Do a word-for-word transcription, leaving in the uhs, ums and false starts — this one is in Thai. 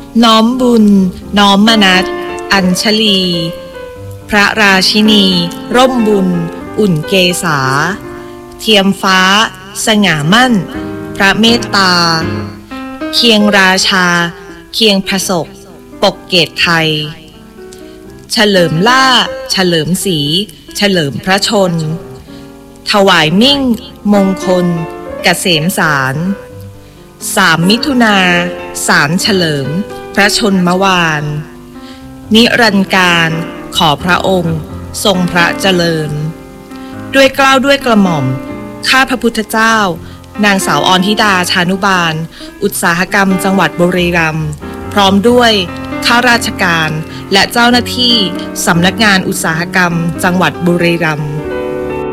น้อมบุญน้อมมนัสอัญชลี พระราชินีร่มบุญอุ่นเกษาเทียมฟ้าสง่ามั่นพระเมตตาเคียงราชาเคียงพระศกปกเกตไทยเฉลิมล่าเฉลิมศรีเฉลิมพระชนถวายมิ่งมงคลเกษมสารสามมิถุนาสารเฉลิมพระชนมวานนิรันดร์การขอพระองค์ทรงพระเจริญด้วยเกล้าด้วยกระหม่อมข้าพระพุทธเจ้านางสาวอรธิดาชานุบาลอุตสาหกรรมจังหวัดบุรีรัมย์พร้อมด้วยข้าราชการและเจ้าหน้าที่สำนักงานอุตสาหกรรมจังหวัดบุรีรัมย์